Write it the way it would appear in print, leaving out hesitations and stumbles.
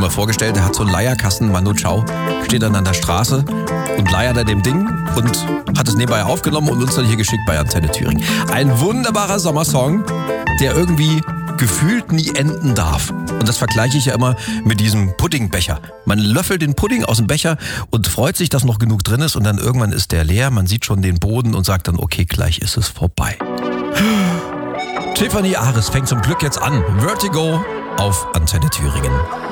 mal vorgestellt, der hat so einen Leierkasten, Manu Chao, steht dann an der Straße und leiert er dem Ding und hat es nebenbei aufgenommen und uns dann hier geschickt bei Antenne Thüringen. Ein wunderbarer Sommersong, der irgendwie gefühlt nie enden darf. Und das vergleiche ich ja immer mit diesem Puddingbecher. Man löffelt den Pudding aus dem Becher und freut sich, dass noch genug drin ist und dann irgendwann ist der leer, man sieht schon den Boden und sagt dann, okay, gleich ist es vorbei. Tiffany Ares fängt zum Glück jetzt an. Vertigo auf Antenne Thüringen.